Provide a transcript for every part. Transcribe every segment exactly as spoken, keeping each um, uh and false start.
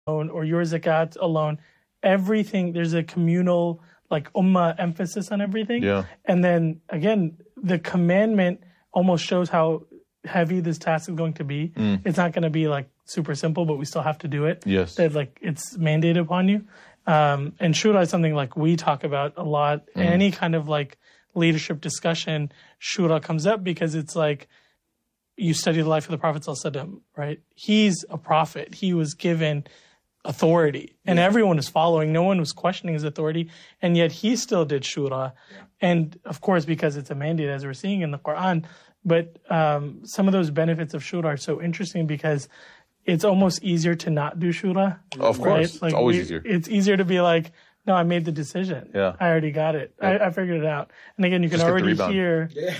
or your zakat alone. Everything, there's a communal, like ummah emphasis on everything. Yeah. And then again, the commandment almost shows how heavy this task is going to be. Mm. It's not going to be like super simple, but we still have to do it. Yes. That like it's mandated upon you. Um, and shura is something like we talk about a lot. Mm. Any kind of like leadership discussion, shura comes up because it's like you study the life of the Prophet ﷺ, right? He's a prophet. He was given authority and yeah. everyone was following. No one was questioning his authority. And yet he still did shura. Yeah. And of course, because it's a mandate, as we're seeing in the Quran. But um, some of those benefits of shura are so interesting because it's almost easier to not do shura. Oh, of course. Right? Like it's always we, easier. It's easier to be like, no, I made the decision. Yeah. I already got it. Yeah. I, I figured it out. And again, you can Just already hear. Yeah.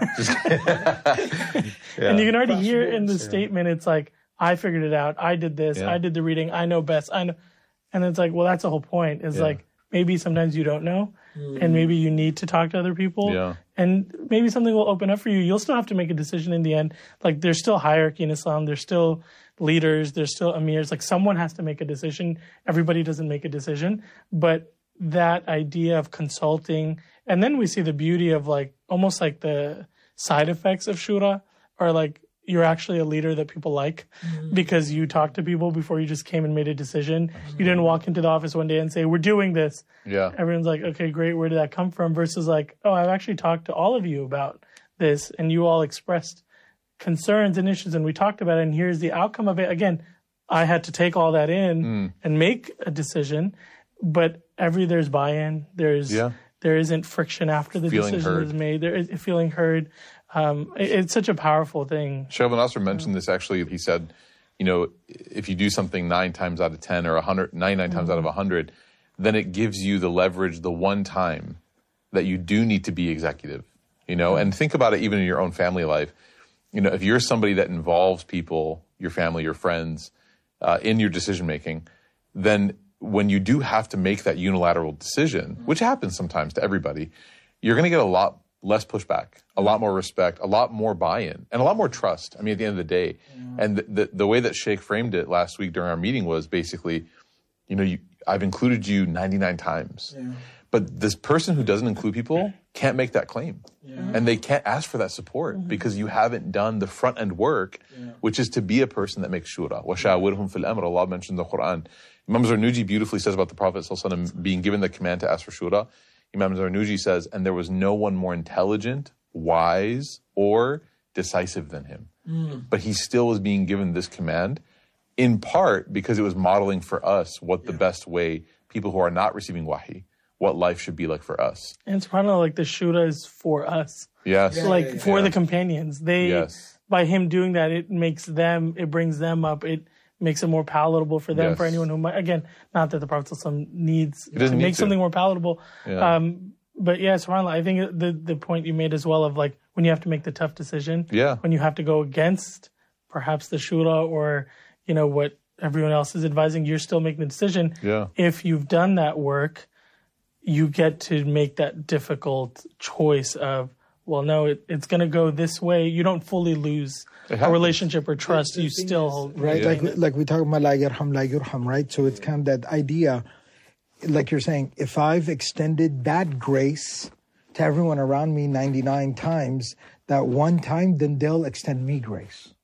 yeah. And you can already hear in the yeah. statement, it's like, I figured it out. I did this. Yeah. I did the reading. I know best. I know. And it's like, well, that's the whole point. It's yeah. like, maybe sometimes you don't know. Mm. And maybe you need to talk to other people. Yeah. And maybe something will open up for you. You'll still have to make a decision in the end. Like, there's still hierarchy in Islam. There's still leaders. There's still amirs. Like, someone has to make a decision. Everybody doesn't make a decision. But that idea of consulting, and then we see the beauty of like, almost like the side effects of shura are like, you're actually a leader that people like mm-hmm. because you talked to people before you just came and made a decision. Mm-hmm. You didn't walk into the office one day and say, we're doing this. Yeah. Everyone's like, okay, great. Where did that come from? Versus like, oh, I've actually talked to all of you about this and you all expressed concerns and issues and we talked about it and here's the outcome of it. Again, I had to take all that in mm. and make a decision, but every, there's buy-in. There's, yeah. there isn't friction after the feeling decision heard. is made. There is feeling heard. Um, it, it's such a powerful thing. Shaykh Ibn Nasr mentioned this actually. He said, you know, if you do something nine times out of ten or one hundred, ninety-nine mm-hmm. times out of one hundred, then it gives you the leverage the one time that you do need to be executive, you know, mm-hmm. and think about it even in your own family life. You know, if you're somebody that involves people, your family, your friends, uh, in your decision making, then when you do have to make that unilateral decision, which happens sometimes to everybody, you're going to get a lot less pushback, a lot more respect, a lot more buy-in, and a lot more trust. I mean, at the end of the day, yeah. and the, the the way that Sheikh framed it last week during our meeting was basically, you know, you, I've included you ninety-nine times, yeah. but this person who doesn't include people can't make that claim, yeah. and they can't ask for that support mm-hmm. because you haven't done the front end work, yeah. which is to be a person that makes shura. وَشَاوِرْهُمْ فِي الْأَمْرِ. Allah mentioned in the Quran. Imam Zarnuji beautifully says about the Prophet ﷺ being given the command to ask for shura. Imam Zarnuji says, and there was no one more intelligent, wise, or decisive than him. Mm. But he still was being given this command, in part because it was modeling for us what the yeah. best way, people who are not receiving wahi, what life should be like for us. And it's kind of like the shura is for us. Yes. Yeah, like yeah, yeah, for yeah. the companions. They, yes. by him doing that, it makes them, it brings them up, it makes it more palatable for them, yes. for anyone who might, again, not that the Prophet ﷺ needs to need make to. something more palatable. Yeah. Um, but yeah, subhanAllah, I think the, the point you made as well of like, when you have to make the tough decision, yeah. when you have to go against perhaps the shura or, you know, what everyone else is advising, you're still making the decision. Yeah. If you've done that work, you get to make that difficult choice of, well, no, it, it's going to go this way. You don't fully lose a relationship or trust. You still is, hold. Right, yeah. like like we talk about la yarham, la yurham, right? So it's kind of that idea, like you're saying, if I've extended that grace to everyone around me ninety-nine times, that one time, then they'll extend me grace.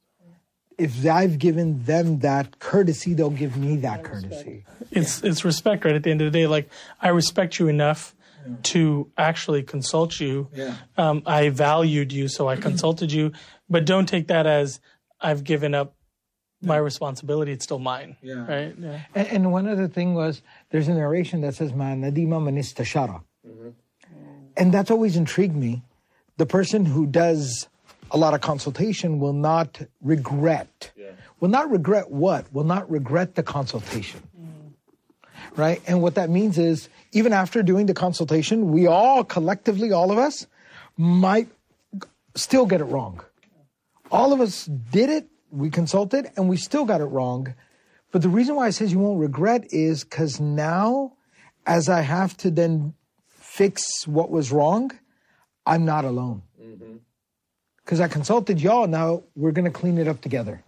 If I've given them that courtesy, they'll give me that courtesy. It's it's respect, right? At the end of the day, like, I respect you enough yeah. to actually consult you. Yeah. Um, I valued you, so I consulted you. But don't take that as I've given up my responsibility. It's still mine. Yeah. Right? Yeah. And, and one other thing was, there's a narration that says, Ma nadima man istashara. And that's always intrigued me. The person who does a lot of consultation will not regret. Yeah. Will not regret what? Will not regret the consultation. Mm. Right? And what that means is, even after doing the consultation, we all collectively, all of us, might still get it wrong. All of us did it, we consulted, and we still got it wrong. But the reason why it says you won't regret is because now, as I have to then fix what was wrong, I'm not alone. Because mm-hmm. I consulted y'all, now we're going to clean it up together. Yeah.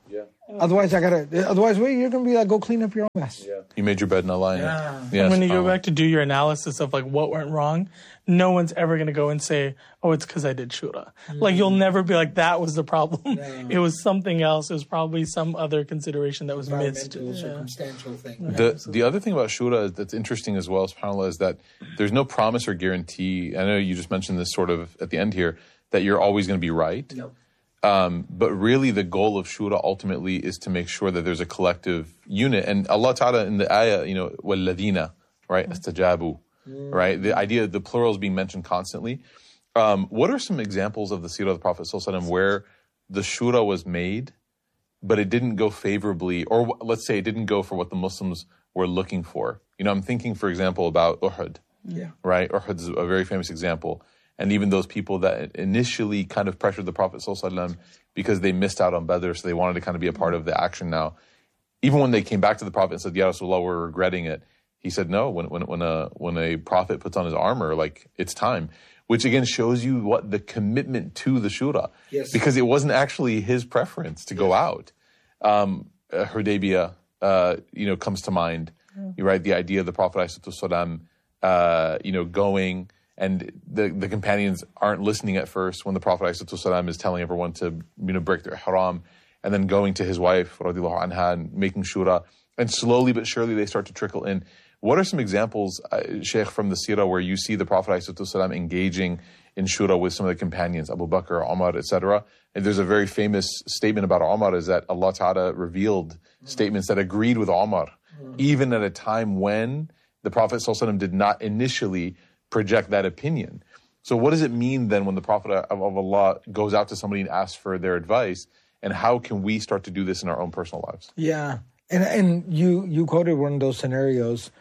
Otherwise, I gotta. Otherwise, wait, you're gonna be like, go clean up your own mess. Yeah. You made your bed, not lying. Yeah. Yes. And when you go Oh. back to do your analysis of like what went wrong, no one's ever going to go and say, oh, it's because I did shura. Mm. Like, you'll never be like, that was the problem. No. It was something else. It was probably some other consideration that was missed. Circumstantial yeah. thing. The, the other thing about shura that's interesting as well, subhanAllah, is that there's no promise or guarantee. I know you just mentioned this sort of at the end here, that you're always going to be right. No. Um, but really the goal of shura ultimately is to make sure that there's a collective unit. And Allah Ta'ala in the ayah, you know, وَالَّذِينَ, right, astajabu, mm. right? The idea, the plural is being mentioned constantly. Um, what are some examples of the seerah of the Prophet ﷺ where the shura was made, but it didn't go favorably, or let's say it didn't go for what the Muslims were looking for? You know, I'm thinking, for example, about Uhud, yeah. right? Uhud is a very famous example. And even those people that initially kind of pressured the Prophet ﷺ because they missed out on Badr, so they wanted to kind of be a part of the action now. Even when they came back to the Prophet and said, Ya Rasulullah, we're regretting it, he said, no, when, when, when, a, when a prophet puts on his armor, like, it's time. Which again shows you what the commitment to the shura. Yes. Because it wasn't actually his preference to go out. Um, uh, Hudaybiyah, uh, you know, comes to mind. Yeah. You right, the idea of the Prophet ﷺ, uh, you know, going... And the, the companions aren't listening at first when the Prophet ﷺ is telling everyone to, you know, break their ihram, and then going to his wife, radiallahu anha, and making shura. And slowly but surely they start to trickle in. What are some examples, uh, Sheikh, from the seerah where you see the Prophet ﷺ engaging in shura with some of the companions, Abu Bakr, Umar, et cetera? And there's a very famous statement about Umar is that Allah Ta'ala revealed mm. statements that agreed with Umar, mm. even at a time when the Prophet ﷺ did not initially project that opinion. So what does it mean then when the Prophet of Allah goes out to somebody and asks for their advice, and how can we start to do this in our own personal lives? Yeah, and and you you quoted one of those scenarios,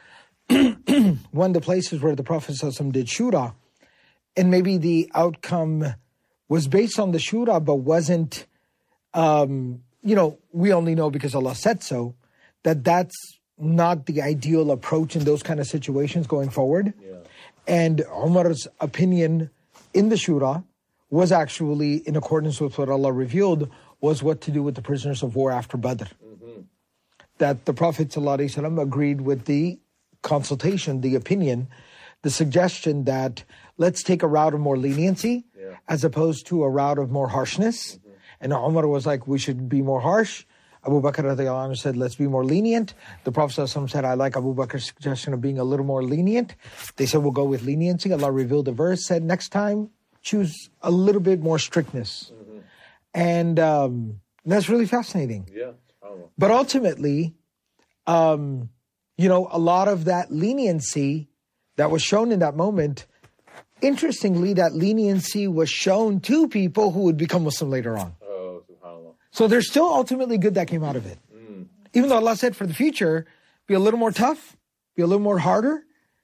one of the places where the Prophet ﷺ did shura, and maybe the outcome was based on the shura, but wasn't, um, you know, we only know because Allah said so, that that's not the ideal approach in those kind of situations going forward. Yeah. And Umar's opinion in the shura was actually in accordance with what Allah revealed, was what to do with the prisoners of war after Badr. Mm-hmm. That the Prophet ﷺ agreed with the consultation, the opinion, the suggestion that let's take a route of more leniency yeah. as opposed to a route of more harshness. Mm-hmm. And Umar was like, we should be more harsh. Abu Bakr radiallahu anhu said, let's be more lenient. The Prophet ﷺ said, I like Abu Bakr's suggestion of being a little more lenient. They said, we'll go with leniency. Allah revealed a verse, said, next time, choose a little bit more strictness. Mm-hmm. And um, that's really fascinating. Yeah. But ultimately, um, you know, a lot of that leniency that was shown in that moment, interestingly, that leniency was shown to people who would become Muslim later on. So there's still ultimately good that came out of it. Mm. Even though Allah said for the future, be a little more tough, be a little more harder,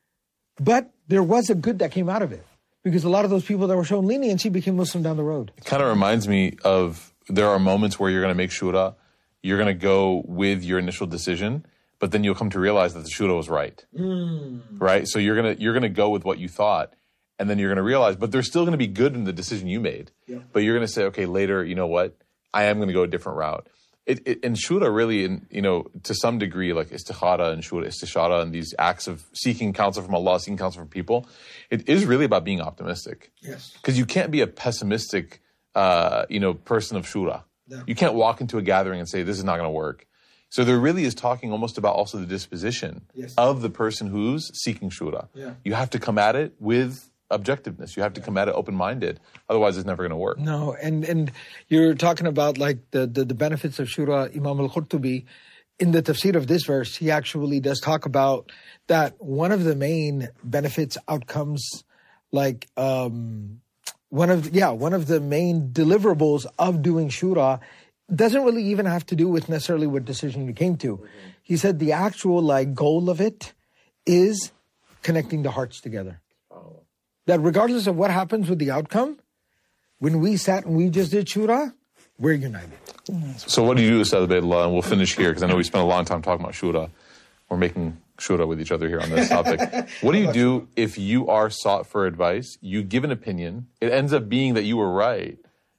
but there was a good that came out of it. Because a lot of those people that were shown leniency became Muslim down the road. It kind of reminds me of, there are moments where you're going to make shura, you're going to go with your initial decision, but then you'll come to realize that the shura was right. Mm. Right? So you're going to you're going to go with what you thought, and then you're going to realize, but there's still going to be good in the decision you made. Yeah. But you're going to say, okay, later, you know what? I am going to go a different route. It, it, and shura really, in, you know, to some degree, like istikhara and shura, istishara, and these acts of seeking counsel from Allah, seeking counsel from people, it is really about being optimistic. Yes. Because you can't be a pessimistic, uh, you know, person of shura. No. You can't walk into a gathering and say, this is not going to work. So there really is talking almost about also the disposition yes. of the person who's seeking shura. Yeah. You have to come at it with objectiveness. You have to come at it open-minded. Otherwise, it's never going to work. No, and and you're talking about like the, the, the benefits of shura. Imam al-Qurtubi, in the tafsir of this verse, he actually does talk about that one of the main benefits, outcomes, like um, one of yeah, one of the main deliverables of doing shura doesn't really even have to do with necessarily what decision you came to. Mm-hmm. He said the actual like goal of it is connecting the hearts together. That regardless of what happens with the outcome, when we sat and we just did shura, we're united. So what do you do, Ustad Ubaidullah? And we'll finish here because I know we spent a long time talking about shura. We're making shura with each other here on this topic. What do you do if you are sought for advice, you give an opinion, it ends up being that you were right,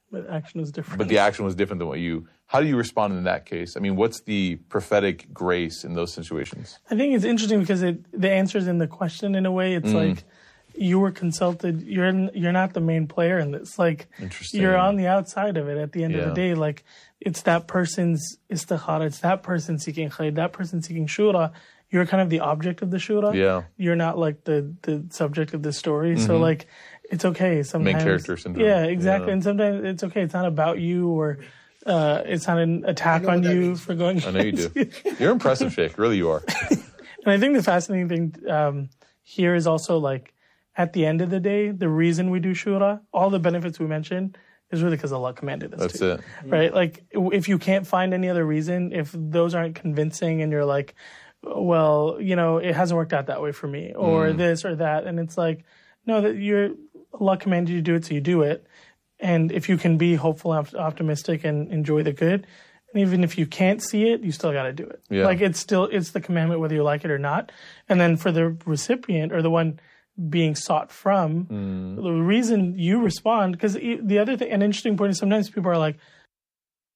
But action was different. But the action was different than what you. How do you respond in that case? I mean, what's the prophetic grace in those situations? I think it's interesting because it the answer's in the question in a way. It's Mm. like you were consulted. You're in, you're not the main player in this. Like Interesting. you're on the outside of it. At the end of Yeah. the day, like it's that person's istikhara. It's that person seeking khair. That person seeking shura. You're kind of the object of the shura. Yeah. You're not like the the subject of the story. So like it's okay sometimes. Main character syndrome. Yeah, exactly. Yeah. And sometimes it's okay. It's not about you or. Uh, it's not an attack know on what that you means. for going. I know you do. You're impressive, Sheikh. Really, you are. And I think the fascinating thing um, here is also like at the end of the day, the reason we do shura, all the benefits we mentioned, is really because Allah commanded us That's to. it. Right? Like if you can't find any other reason, if those aren't convincing and you're like, well, you know, it hasn't worked out that way for me or Mm. this or that. And it's like, no, that you're, Allah commanded you to do it, so you do it. And if you can be hopeful, op- optimistic, and enjoy the good, and even if you can't see it, you still got to do it. Yeah. Like it's still it's the commandment whether you like it or not. And then for the recipient or the one being sought from, Mm. the reason you respond, because the other thing, an interesting point is sometimes people are like,